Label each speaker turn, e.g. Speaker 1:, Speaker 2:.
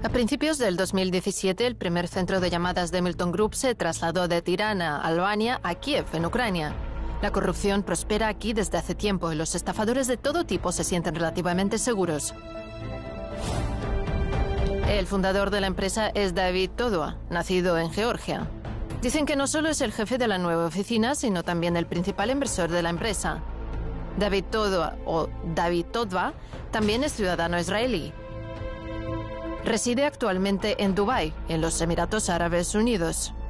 Speaker 1: A principios del 2017, el primer centro de llamadas de Milton Group se trasladó de Tirana, Albania, a Kiev, en Ucrania. La corrupción prospera aquí desde hace tiempo y los estafadores de todo tipo se sienten relativamente seguros. El fundador de la empresa es David Todua, nacido en Georgia. Dicen que no solo es el jefe de la nueva oficina, sino también el principal inversor de la empresa. David Todua, o David Todua, también es ciudadano israelí. Reside actualmente en Dubái, en los Emiratos Árabes Unidos.